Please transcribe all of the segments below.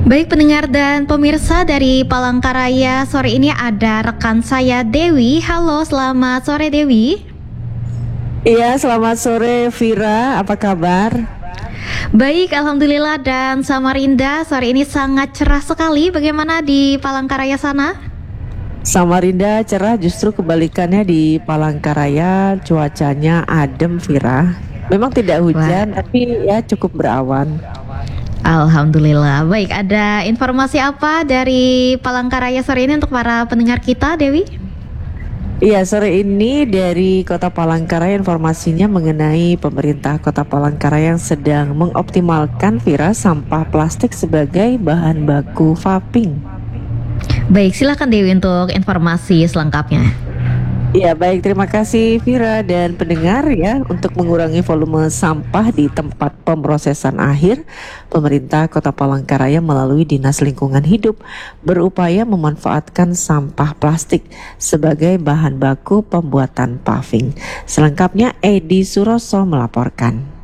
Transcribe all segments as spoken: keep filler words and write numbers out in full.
Baik pendengar dan pemirsa dari Palangkaraya, sore ini ada rekan saya Dewi. Halo, selamat sore Dewi. Iya, selamat sore Vira, apa kabar? Baik, Alhamdulillah, dan Samarinda sore ini sangat cerah sekali. Bagaimana di Palangkaraya sana? Samarinda cerah, justru kebalikannya di Palangkaraya cuacanya adem Vira. Memang tidak hujan, Wah. tapi ya cukup berawan. Alhamdulillah. Baik, ada informasi apa dari Palangkaraya sore ini untuk para pendengar kita, Dewi? Iya, sore ini dari Kota Palangkaraya informasinya mengenai pemerintah Kota Palangkaraya yang sedang mengoptimalkan Vira sampah plastik sebagai bahan baku vaping. Baik, silakan Dewi untuk informasi selengkapnya. Ya baik, terima kasih Vira dan pendengar ya. Untuk mengurangi volume sampah di tempat pemrosesan akhir, pemerintah Kota Palangkaraya melalui Dinas Lingkungan Hidup berupaya memanfaatkan sampah plastik sebagai bahan baku pembuatan paving. Selengkapnya Edi Suroso melaporkan.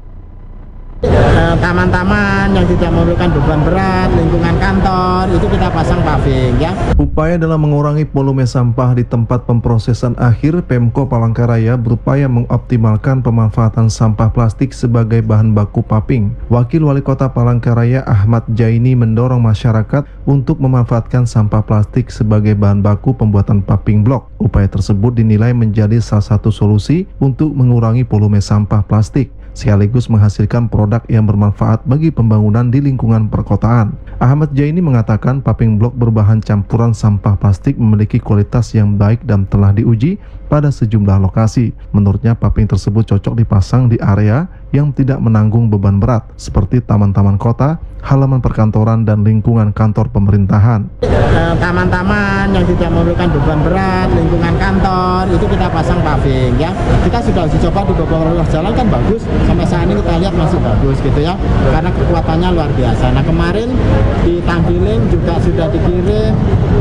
Taman-taman yang tidak memerlukan beban berat, lingkungan kantor, itu kita pasang paving ya. Upaya dalam mengurangi volume sampah di tempat pemrosesan akhir, Pemko Palangkaraya berupaya mengoptimalkan pemanfaatan sampah plastik sebagai bahan baku paving. Wakil Wali Kota Palangkaraya Ahmad Jaini mendorong masyarakat untuk memanfaatkan sampah plastik sebagai bahan baku pembuatan paving blok. Upaya tersebut dinilai menjadi salah satu solusi untuk mengurangi volume sampah plastik, sekaligus menghasilkan produk yang bermanfaat bagi pembangunan di lingkungan perkotaan. Ahmad Jaini mengatakan paving blok berbahan campuran sampah plastik memiliki kualitas yang baik dan telah diuji pada sejumlah lokasi. Menurutnya paving tersebut cocok dipasang di area yang tidak menanggung beban berat seperti taman-taman kota, halaman perkantoran, dan lingkungan kantor pemerintahan. Taman-taman yang tidak memerlukan beban berat, lingkungan kantor, itu kita pasang paving ya. Kita sudah uji coba di beberapa ruas jalan kan bagus, sampai saat ini kita lihat masih bagus gitu ya, karena kekuatannya luar biasa. Nah kemarin di Tanggiling juga sudah dikirim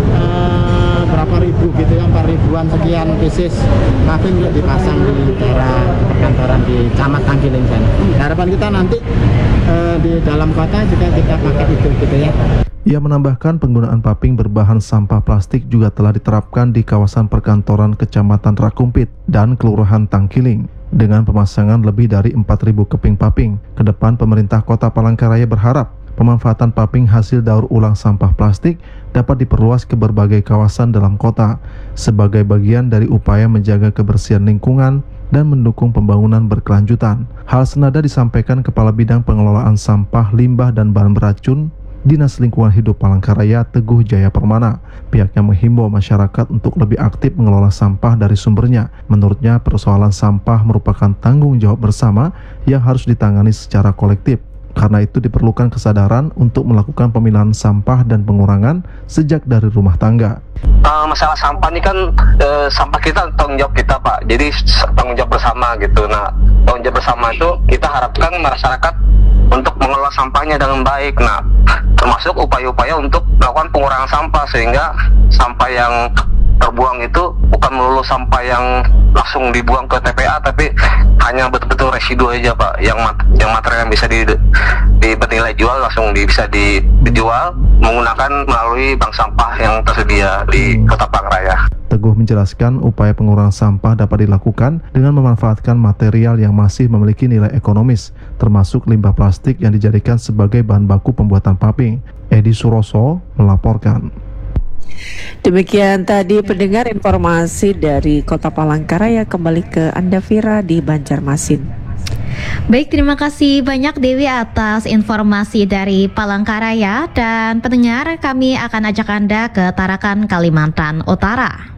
eh, berapa ribu gitu ya, empat ribuan sekian pieces paving untuk dipasang di daerah perkantoran di Camat Tanggiling sana. Harapan kita nanti eh, di dalam kota juga kita pakai itu gitu ya. Ia menambahkan penggunaan paving berbahan sampah plastik juga telah diterapkan di kawasan perkantoran Kecamatan Rakumpit dan Kelurahan Tangkiling dengan pemasangan lebih dari empat ribu keping paving. Kedepan pemerintah Kota Palangkaraya berharap pemanfaatan paving hasil daur ulang sampah plastik dapat diperluas ke berbagai kawasan dalam kota sebagai bagian dari upaya menjaga kebersihan lingkungan dan mendukung pembangunan berkelanjutan. Hal senada disampaikan Kepala Bidang Pengelolaan Sampah, Limbah, dan Bahan Beracun Dinas Lingkungan Hidup Palangkaraya Teguh Jaya Permana. Pihaknya menghimbau masyarakat untuk lebih aktif mengelola sampah dari sumbernya. Menurutnya persoalan sampah merupakan tanggung jawab bersama yang harus ditangani secara kolektif. Karena itu diperlukan kesadaran untuk melakukan pemilahan sampah dan pengurangan sejak dari rumah tangga. Uh, masalah sampah ini kan uh, sampah kita tanggung jawab kita Pak, jadi tanggung jawab bersama gitu. Nah tanggung jawab bersama itu kita harapkan masyarakat untuk mengelola sampahnya dengan baik. Nah termasuk upaya-upaya untuk melakukan pengurangan sampah sehingga sampah yang terbuang itu bukan melulu sampah yang langsung dibuang ke T P A, tapi hanya betul-betul residu aja Pak, yang mat yang material yang bisa di, di bernilai jual langsung di, bisa di, dijual menggunakan melalui bank sampah yang tersedia di Kota Palangkaraya. Teguh menjelaskan upaya pengurangan sampah dapat dilakukan dengan memanfaatkan material yang masih memiliki nilai ekonomis, termasuk limbah plastik yang dijadikan sebagai bahan baku pembuatan paving. Edi Suroso melaporkan. Demikian tadi pendengar informasi dari Kota Palangkaraya. Kembali ke Anda Vira di Banjarmasin. Baik, terima kasih banyak Dewi atas informasi dari Palangkaraya. Dan pendengar, kami akan ajak Anda ke Tarakan, Kalimantan Utara.